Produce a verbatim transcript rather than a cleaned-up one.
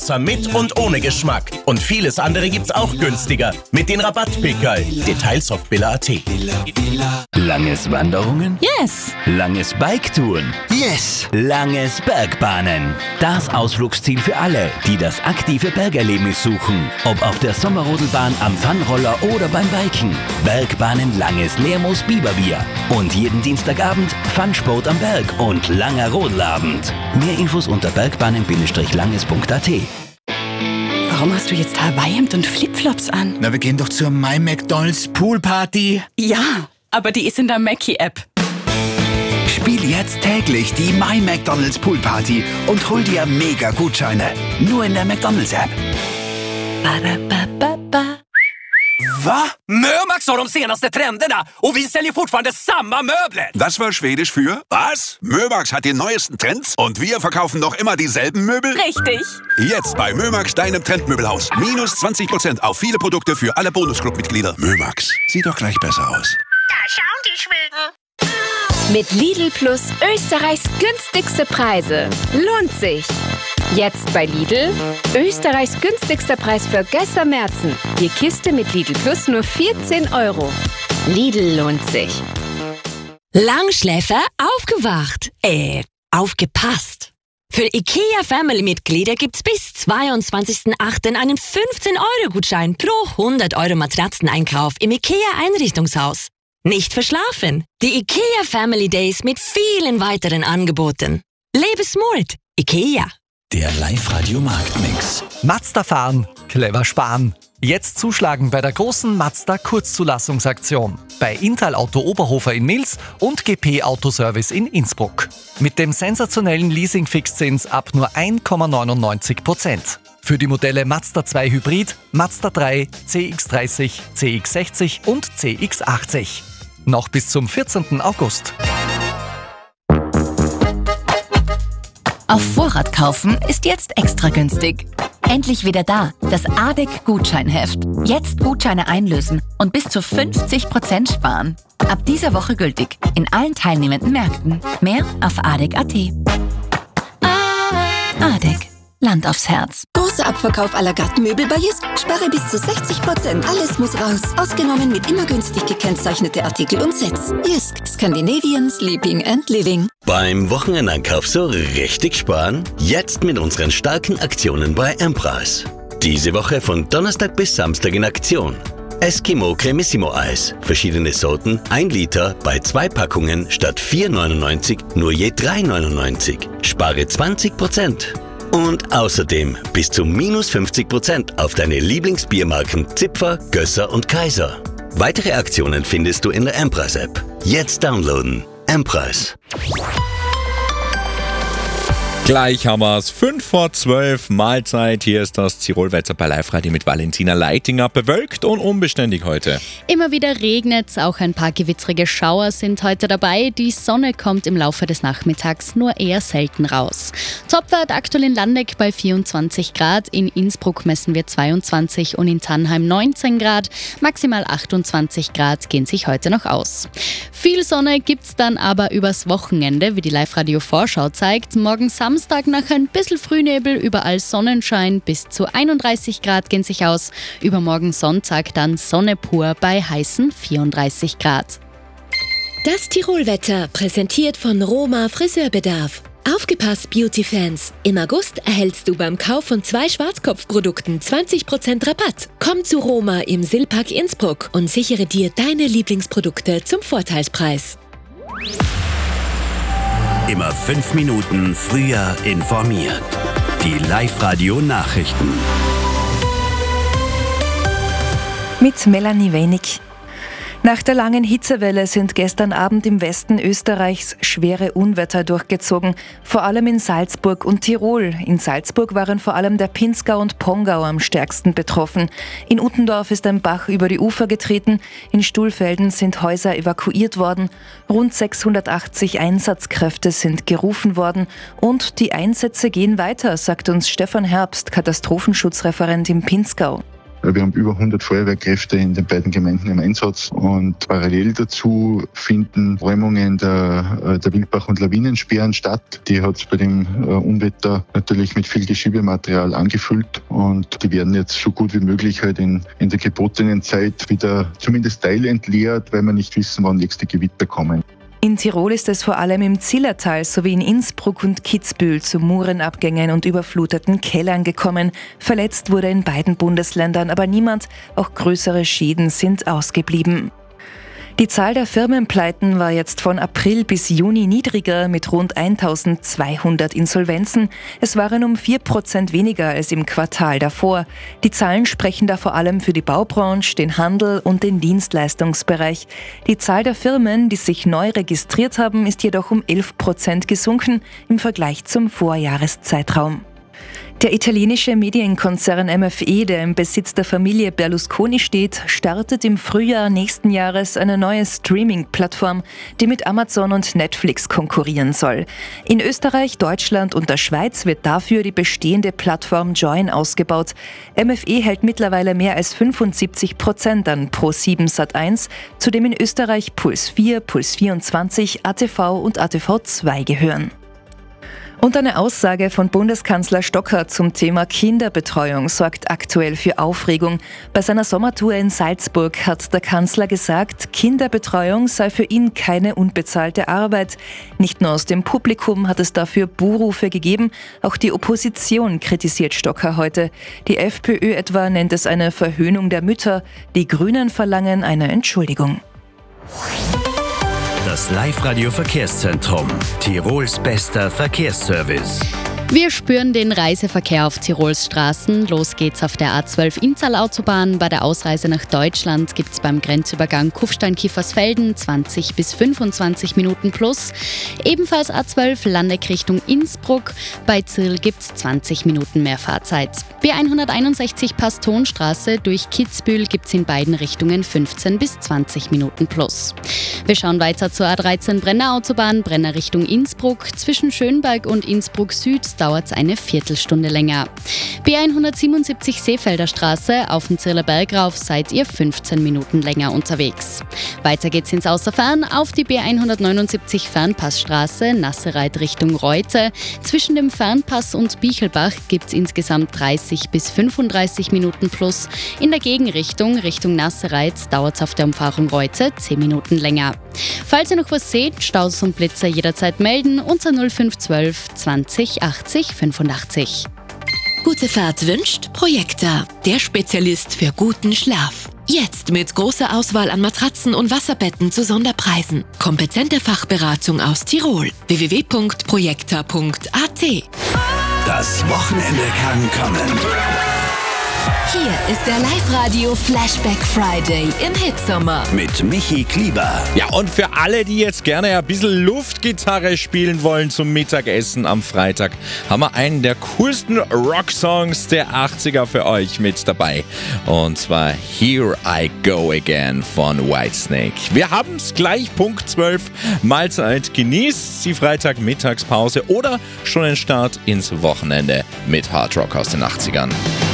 Mit und ohne Geschmack. Und vieles andere gibt's auch günstiger. Mit den Rabattpickerl. Details auf billa punkt at. Langes Wanderungen? Yes. Langes Biketouren? Yes. Langes Bergbahnen. Das Ausflugsziel für alle, die das aktive Bergerlebnis suchen. Ob auf der Sommerrodelbahn, am Funroller oder beim Biken. Bergbahnen Langes Lermoos Biberbier. Und jeden Dienstagabend Funsport am Berg und langer Rodelabend. Mehr Infos unter bergbahnen Langes punkt at. Warum hast du jetzt Hawaii-Hemd und Flipflops an? Na, wir gehen doch zur My McDonald's Poolparty. Ja, aber die ist in der Mackie-App. Spiel jetzt täglich die My McDonald's Poolparty und hol dir mega Gutscheine. Nur in der McDonald's-App. Ba-da-ba-ba-ba. Va? Mömax har de senaste trenderna och vi säljer fortfarande samma möbler. Das war Schwedisch für was? Mömax hat die neuesten Trends und wir verkaufen noch immer dieselben Möbel? Richtig. Jetzt bei Mömax, deinem Trendmöbelhaus. Minus zwanzig Prozent auf viele Produkte für alle Bonusclub-Mitglieder. Mömax, sieht doch gleich besser aus. Da schauen die Schweden. Mit Lidl Plus Österreichs günstigste Preise. Lohnt sich. Jetzt bei Lidl. Österreichs günstigster Preis für Gösser Märzen. Die Kiste mit Lidl Plus nur vierzehn Euro. Lidl lohnt sich. Langschläfer aufgewacht. Äh, aufgepasst. Für IKEA-Family-Mitglieder gibt's bis zweiundzwanzigsten achten einen fünfzehn Euro Gutschein pro hundert Euro Matratzeneinkauf im IKEA-Einrichtungshaus. Nicht verschlafen. Die IKEA Family Days mit vielen weiteren Angeboten. Lebe smart. IKEA. Der Live-Radio-Marktmix. Mazda fahren, clever sparen. Jetzt zuschlagen bei der großen Mazda Kurzzulassungsaktion. Bei Intal Auto Oberhofer in Mils und G P Autoservice in Innsbruck. Mit dem sensationellen Leasing-Fixzins ab nur eins Komma neunundneunzig Prozent. Für die Modelle Mazda zwei Hybrid, Mazda drei, C X dreißig, C X sechzig und C X achtzig. Noch bis zum vierzehnten August. Auf Vorrat kaufen ist jetzt extra günstig. Endlich wieder da, das A D E C-Gutscheinheft. Jetzt Gutscheine einlösen und bis zu fünfzig Prozent sparen. Ab dieser Woche gültig in allen teilnehmenden Märkten. Mehr auf A D E C punkt at. A D E C. Land aufs Herz. Großer Abverkauf à la carte Möbel bei Jysk. Spare bis zu sechzig Prozent. Alles muss raus. Ausgenommen mit immer günstig gekennzeichnete Artikel und Sets. Jysk. Scandinavian Sleeping and Living. Beim Wochenendeinkauf so richtig sparen? Jetzt mit unseren starken Aktionen bei M-Preis. Diese Woche von Donnerstag bis Samstag in Aktion. Eskimo Cremissimo Eis. Verschiedene Sorten, ein Liter, bei zwei Packungen statt vier neunundneunzig nur je drei neunundneunzig. Spare zwanzig Prozent. Und außerdem bis zu minus fünfzig Prozent auf deine Lieblingsbiermarken Zipfer, Gösser und Kaiser. Weitere Aktionen findest du in der M-Preis-App. Jetzt downloaden. M-Preis. Gleich haben wir es. fünf vor zwölf, Mahlzeit. Hier ist das Tirolwetter bei Live-Radio mit Valentina Leitinger. Bewölkt und unbeständig heute. Immer wieder regnet, auch ein paar gewittrige Schauer sind heute dabei. Die Sonne kommt im Laufe des Nachmittags nur eher selten raus. Topwert aktuell in Landeck bei vierundzwanzig Grad. In Innsbruck messen wir zweiundzwanzig und in Tannheim neunzehn Grad. Maximal achtundzwanzig Grad gehen sich heute noch aus. Viel Sonne gibt's dann aber übers Wochenende, wie die Live-Radio-Vorschau zeigt. Morgen Samstag nach ein bisschen Frühnebel, überall Sonnenschein, bis zu einunddreißig Grad gehen sich aus. Übermorgen Sonntag dann Sonne pur bei heißen vierunddreißig Grad. Das Tirolwetter präsentiert von Roma Friseurbedarf. Aufgepasst, Beauty-Fans! Im August erhältst du beim Kauf von zwei Schwarzkopfprodukten zwanzig Prozent Rabatt. Komm zu Roma im Silpark Innsbruck und sichere dir deine Lieblingsprodukte zum Vorteilspreis. Immer fünf Minuten früher informiert. Die Live-Radio-Nachrichten. Mit Melanie Wenig. Nach der langen Hitzewelle sind gestern Abend im Westen Österreichs schwere Unwetter durchgezogen, vor allem in Salzburg und Tirol. In Salzburg waren vor allem der Pinzgau und Pongau am stärksten betroffen. In Uttendorf ist ein Bach über die Ufer getreten, in Stuhlfelden sind Häuser evakuiert worden, rund sechshundertachtzig Einsatzkräfte sind gerufen worden und die Einsätze gehen weiter, sagt uns Stefan Herbst, Katastrophenschutzreferent im Pinzgau. Wir haben über hundert Feuerwehrkräfte in den beiden Gemeinden im Einsatz und parallel dazu finden Räumungen der, der Wildbach- und Lawinensperren statt. Die hat es bei dem Unwetter natürlich mit viel Geschiebematerial angefüllt und die werden jetzt so gut wie möglich halt in, in der gebotenen Zeit wieder zumindest teilentleert, weil wir nicht wissen, wann nächste Gewitter kommen. In Tirol ist es vor allem im Zillertal sowie in Innsbruck und Kitzbühel zu Murenabgängen und überfluteten Kellern gekommen. Verletzt wurde in beiden Bundesländern aber niemand, auch größere Schäden sind ausgeblieben. Die Zahl der Firmenpleiten war jetzt von April bis Juni niedriger mit rund eintausendzweihundert Insolvenzen. Es waren um vier Prozent weniger als im Quartal davor. Die Zahlen sprechen da vor allem für die Baubranche, den Handel und den Dienstleistungsbereich. Die Zahl der Firmen, die sich neu registriert haben, ist jedoch um elf Prozent gesunken im Vergleich zum Vorjahreszeitraum. Der italienische Medienkonzern M F E, der im Besitz der Familie Berlusconi steht, startet im Frühjahr nächsten Jahres eine neue Streaming-Plattform, die mit Amazon und Netflix konkurrieren soll. In Österreich, Deutschland und der Schweiz wird dafür die bestehende Plattform Joyn ausgebaut. M F E hält mittlerweile mehr als fünfundsiebzig Prozent an Pro sieben Sat eins, zu dem in Österreich Puls vier, Puls vierundzwanzig, A T V und A T V zwei gehören. Und eine Aussage von Bundeskanzler Stocker zum Thema Kinderbetreuung sorgt aktuell für Aufregung. Bei seiner Sommertour in Salzburg hat der Kanzler gesagt, Kinderbetreuung sei für ihn keine unbezahlte Arbeit. Nicht nur aus dem Publikum hat es dafür Buhrufe gegeben, auch die Opposition kritisiert Stocker heute. Die FPÖ etwa nennt es eine Verhöhnung der Mütter, die Grünen verlangen eine Entschuldigung. Das Live-Radio-Verkehrszentrum. Tirols bester Verkehrsservice. Wir spüren den Reiseverkehr auf Tirols Straßen. Los geht's auf der A zwölf Inntal-Autobahn. Bei der Ausreise nach Deutschland gibt's beim Grenzübergang Kufstein-Kiefersfelden zwanzig bis fünfundzwanzig Minuten plus. Ebenfalls A zwölf Landeck Richtung Innsbruck. Bei Zirl gibt's zwanzig Minuten mehr Fahrzeit. B hunderteinundsechzig Pastonstraße durch Kitzbühel gibt's in beiden Richtungen fünfzehn bis zwanzig Minuten plus. Wir schauen weiter zur A dreizehn Brenner Autobahn, Brenner Richtung Innsbruck. Zwischen Schönberg und Innsbruck Süd dauert es eine Viertelstunde länger. B hundertsiebenundsiebzig Seefelder Straße, auf den Zirler Berg rauf seid ihr fünfzehn Minuten länger unterwegs. Weiter geht's ins Außerfern auf die B hundertneunundsiebzig Fernpassstraße, Nassereit Richtung Reute. Zwischen dem Fernpass und Bichelbach gibt's insgesamt dreißig bis fünfunddreißig Minuten plus. In der Gegenrichtung, Richtung Nassereit, dauert es auf der Umfahrung Reute zehn Minuten länger. Falls ihr noch was seht, Staus und Blitzer jederzeit melden unter null fünf eins zwei zwanzig achtzig fünfundachtzig. Gute Fahrt wünscht Projekta, der Spezialist für guten Schlaf. Jetzt mit großer Auswahl an Matratzen und Wasserbetten zu Sonderpreisen. Kompetente Fachberatung aus Tirol. w w w punkt projekta punkt a t. Das Wochenende kann kommen. Hier ist der Live-Radio Flashback Friday im Hitsommer. Mit Michi Klieber. Ja, und für alle, die jetzt gerne ein bisschen Luftgitarre spielen wollen zum Mittagessen am Freitag, haben wir einen der coolsten Rocksongs der achtziger für euch mit dabei. Und zwar Here I Go Again von Whitesnake. Wir haben es gleich Punkt zwölf. Mahlzeit, genießt die Freitagmittagspause oder schon den Start ins Wochenende mit Hard Rock aus den achtzigern.